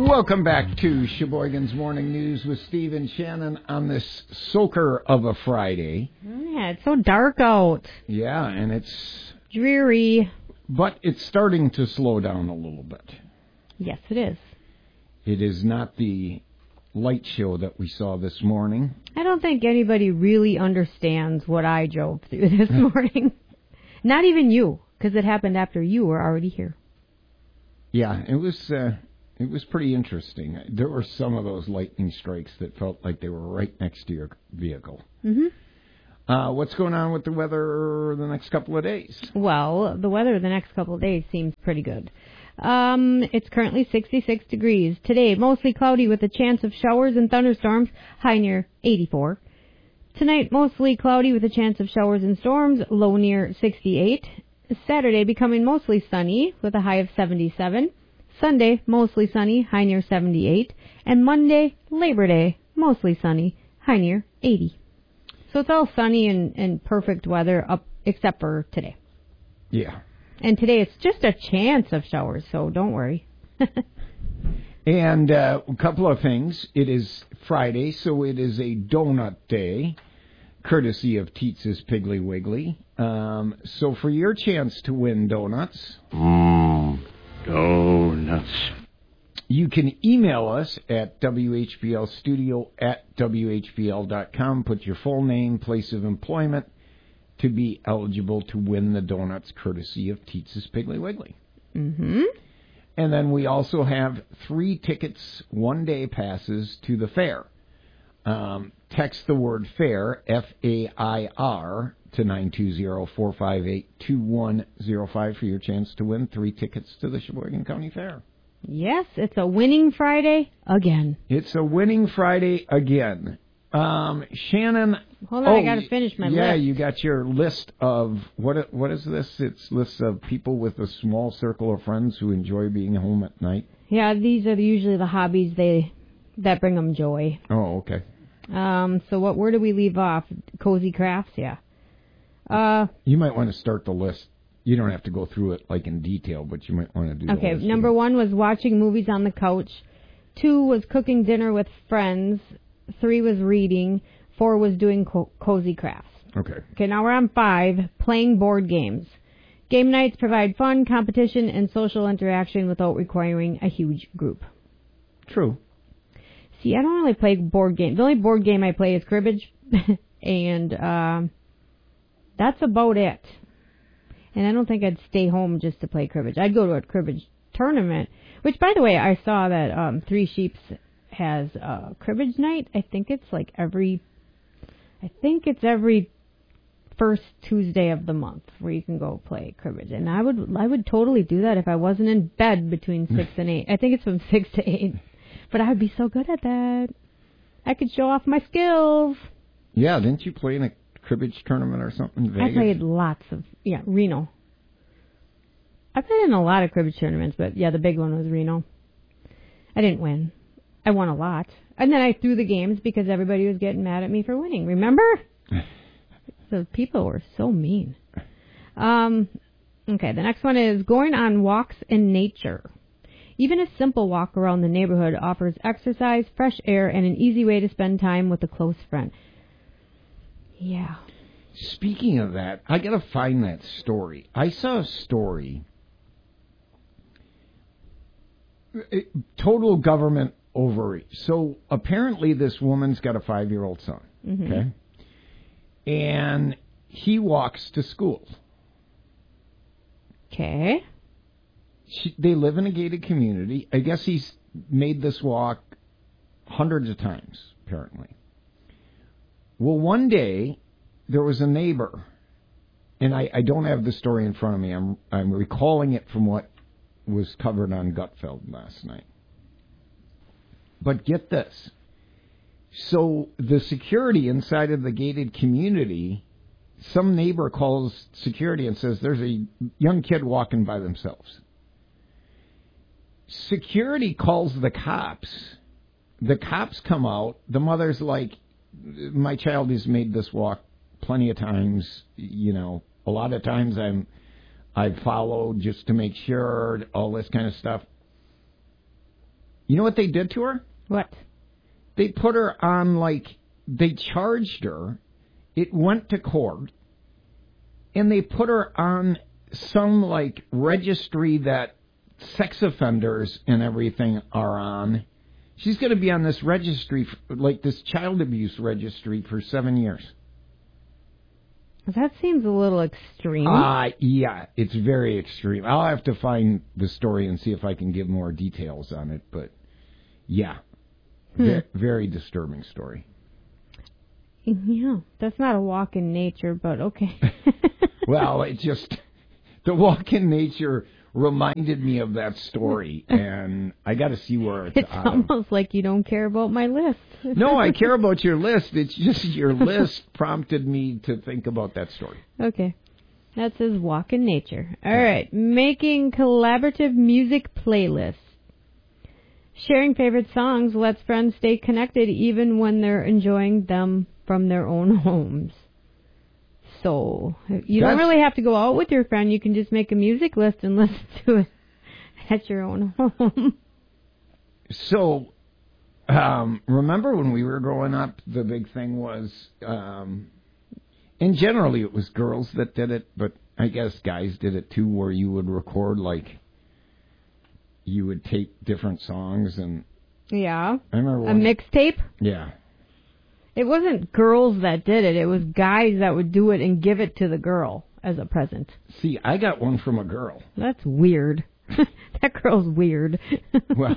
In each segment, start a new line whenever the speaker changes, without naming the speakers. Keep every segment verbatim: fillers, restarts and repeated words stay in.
Welcome back to Sheboygan's Morning News with Steve and Shannon on this soaker of a Friday.
Yeah, it's so dark out.
Yeah, and it's...
dreary.
But it's starting to slow down a little bit.
Yes, it is.
It is not the light show that we saw this morning.
I don't think anybody really understands what I drove through this morning. Not even you, because it happened after you were already here.
Yeah, it was... Uh, It was pretty interesting. There were some of those lightning strikes that felt like they were right next to your vehicle.
Mm-hmm.
Uh, what's going on with the weather the next couple of days?
Well, the weather the next couple of days seems pretty good. Um, it's currently sixty-six degrees. Today, mostly cloudy with a chance of showers and thunderstorms, high near eighty-four. Tonight, mostly cloudy with a chance of showers and storms, low near sixty-eight. Saturday, becoming mostly sunny with a high of seventy-seven. Sunday, mostly sunny, high near seventy-eight. And Monday, Labor Day, mostly sunny, high near eighty. So it's all sunny and, and perfect weather up except for today.
Yeah.
And today it's just a chance of showers, so don't worry.
And uh, a couple of things. It is Friday, so it is a donut day, courtesy of Teets's Piggly Wiggly. Um, so for your chance to win donuts...
Mmm. Donuts.
You can email us at w h b l studio at w h b l dot com. Put your full name, place of employment to be eligible to win the donuts courtesy of Teets's Piggly Wiggly.
Mm-hmm.
And then we also have three tickets, one-day passes to the fair. Um, text the word fair, F A I R, to nine two zero, four five eight, two one zero five for your chance to win three tickets to the Sheboygan County Fair.
Yes, it's a winning Friday again.
It's a winning Friday again. Um, Shannon...
Hold on,
oh,
I got to finish my
yeah,
list.
Yeah, you got your list of... What? What is this? It's lists of people with a small circle of friends who enjoy being home at night.
Yeah, these are usually the hobbies they that bring them joy.
Oh, okay.
Um, so what? Where do we leave off? Cozy crafts, yeah. Uh,
you might want to start the list. You don't have to go through it like in detail, but you might want to do.
Okay,
the list
number
again.
one was watching movies on the couch. Two was cooking dinner with friends. Three was reading. Four was doing co- cozy crafts.
Okay.
Okay, now we're on five, playing board games. Game nights provide fun, competition, and social interaction without requiring a huge group.
True.
See, I don't really play board games. The only board game I play is cribbage, and um, that's about it. And I don't think I'd stay home just to play cribbage. I'd go to a cribbage tournament, which, by the way, I saw that um, Three Sheeps has a cribbage night. I think it's like every, I think it's every first Tuesday of the month where you can go play cribbage. And I would, I would totally do that if I wasn't in bed between six and eight. I think it's from six to eight. But I would be so good at that. I could show off my skills.
Yeah, didn't you play in a cribbage tournament or something in Vegas?
I played lots of, yeah, Reno. I played in a lot of cribbage tournaments, but yeah, the big one was Reno. I didn't win. I won a lot. And then I threw the games because everybody was getting mad at me for winning. Remember? The people were so mean. Um, okay, the next one is going on walks in nature. Even a simple walk around the neighborhood offers exercise, fresh air, and an easy way to spend time with a close friend. Yeah.
Speaking of that, I got to find that story. I saw a story. It, total government overreach. So apparently this woman's got a five-year-old son.
Mm-hmm.
Okay. And he walks to school.
Okay.
She, they live in a gated community. I guess he's made this walk hundreds of times, apparently. Well, one day, there was a neighbor, and I, I don't have the story in front of me. I'm I'm recalling it from what was covered on Gutfeld last night. But get this. So the security inside of the gated community, some neighbor calls security and says, there's a young kid walking by themselves. Security calls the cops. The cops come out. The mother's like, my child has made this walk plenty of times. You know, a lot of times I'm, I've followed just to make sure, all this kind of stuff. You know what they did to her?
What?
They put her on, like, they charged her. It went to court. And they put her on some, like, registry that sex offenders and everything are on. She's going to be on this registry, like this child abuse registry, for seven years.
That seems a little extreme.
Uh, yeah, it's very extreme. I'll have to find the story and see if I can give more details on it. But, yeah, hmm. ve- very disturbing story.
Yeah, that's not a walk in nature, but okay.
Well, it just, the walk in nature reminded me of that story, and I got to see where it's,
it's
on.
almost like you don't care about my list.
No, I care about your list. It's just your list prompted me to think about that story.
Okay. That says walk in nature. All right. Making collaborative music playlists. Sharing favorite songs lets friends stay connected even when they're enjoying them from their own homes. So, you
That's,
don't really have to go out with your friend. You can just make a music list and listen to it at your own home.
So, um, remember when we were growing up, the big thing was, um, and generally it was girls that did it, but I guess guys did it too, where you would record, like, you would tape different songs. And
yeah.
I remember
a mixtape?
Yeah.
It wasn't girls that did it. It was guys that would do it and give it to the girl as a present.
See, I got one from a girl.
That's weird. That girl's weird.
well,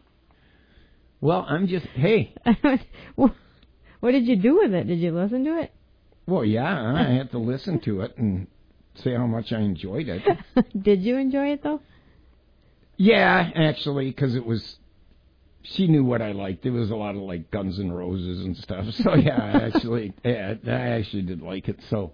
well, I'm just, hey.
What did you do with it? Did you listen to it?
Well, yeah, I had to listen to it and say how much I enjoyed it.
Did you enjoy it, though?
Yeah, actually, because it was... She knew what I liked. It was a lot of, like, Guns N' Roses and stuff. So, yeah, I actually, yeah, I actually did like it. So,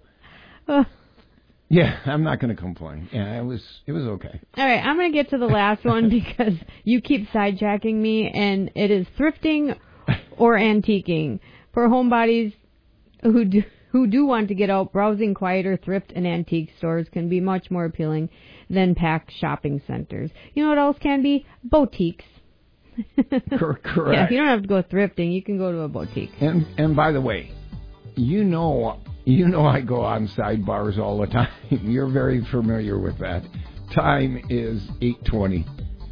yeah, I'm not going to complain. Yeah, it was, it was okay.
All right, I'm going to get to the last one because you keep sidetracking me, and it is thrifting or antiquing. For homebodies who do, who do want to get out, browsing quieter thrift and antique stores can be much more appealing than packed shopping centers. You know what else can be? Boutiques.
Correct.
Yeah, you don't have to go thrifting. You can go to a boutique.
And and by the way, you know, you know I go on sidebars all the time. You're very familiar with that. Time is eight twenty.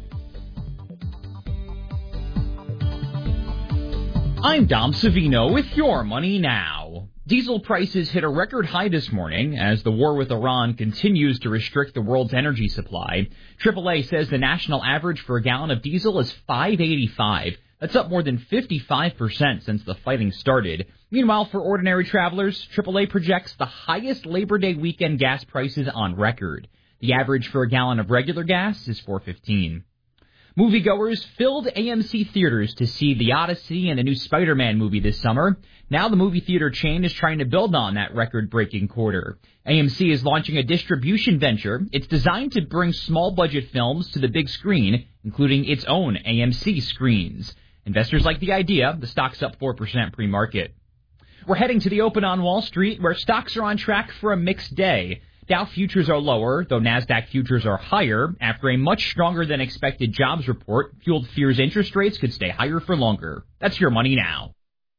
I'm Dom Savino with Your Money Now. Diesel prices hit a record high this morning as the war with Iran continues to restrict the world's energy supply. triple A says the national average for a gallon of diesel is five eighty-five. That's up more than fifty-five percent since the fighting started. Meanwhile, for ordinary travelers, triple A projects the highest Labor Day weekend gas prices on record. The average for a gallon of regular gas is four fifteen. Moviegoers filled A M C theaters to see The Odyssey and the new Spider-Man movie this summer. Now the movie theater chain is trying to build on that record-breaking quarter. A M C is launching a distribution venture. It's designed to bring small-budget films to the big screen, including its own A M C screens. Investors like the idea. The stock's up four percent pre-market. We're heading to the open on Wall Street, where stocks are on track for a mixed day. Dow futures are lower, though NASDAQ futures are higher after a much stronger than expected jobs report fueled fears interest rates could stay higher for longer. That's Your Money Now.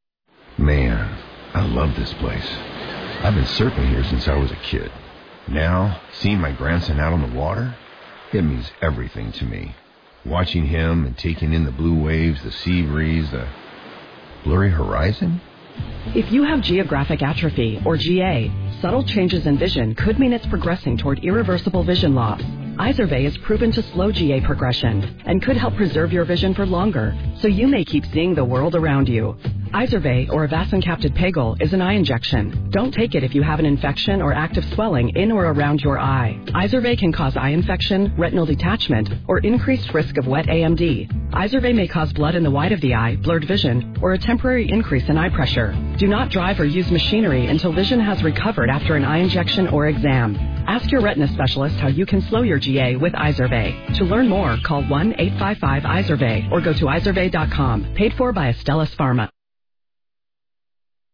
Man, I love this place. I've been surfing here since I was a kid. Now, seeing my grandson out on the water, it means everything to me. Watching him and taking in the blue waves, the sea breeze, the blurry horizon.
If you have geographic atrophy, or G A, subtle changes in vision could mean it's progressing toward irreversible vision loss. Izervay is proven to slow G A progression and could help preserve your vision for longer, so you may keep seeing the world around you. Izervay, or avacincaptad pegol, is an eye injection. Don't take it if you have an infection or active swelling in or around your eye. Izervay can cause eye infection, retinal detachment, or increased risk of wet A M D. Izervay may cause blood in the white of the eye, blurred vision, or a temporary increase in eye pressure. Do not drive or use machinery until vision has recovered after an eye injection or exam. Ask your retina specialist how you can slow your G A with Izervay. To learn more, call one eight five five Izervay or go to izervay dot com. Paid for by Astellas Pharma.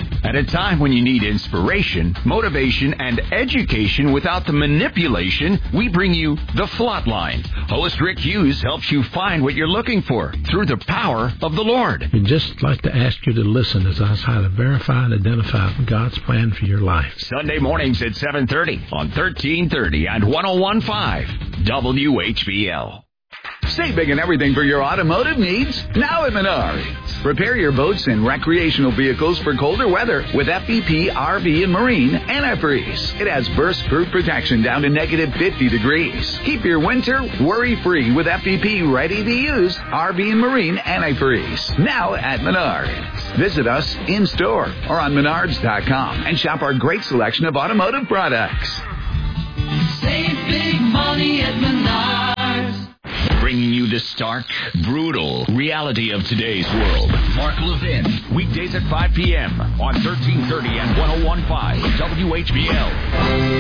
At a time when you need inspiration, motivation, and education without the manipulation, we bring you The Flatline. Host Rick Hughes helps you find what you're looking for through the power of the Lord.
We'd just like to ask you to listen as I try to verify and identify God's plan for your life.
Sunday mornings at seven thirty on thirteen thirty and one oh one point five W H B L.
Save big and everything for your automotive needs now at Menards. Repair your boats and recreational vehicles for colder weather with F E P R V and Marine Antifreeze. It has burst-proof protection down to negative fifty degrees. Keep your winter worry-free with F E P ready-to-use R V and Marine Antifreeze. Now at Menards. Visit us in-store or on menards dot com and shop our great selection of automotive products.
Save big money at Menards.
Bringing you the stark, brutal reality of today's world. Mark Levin, weekdays at five p.m. on thirteen thirty and one oh one point five W H B L.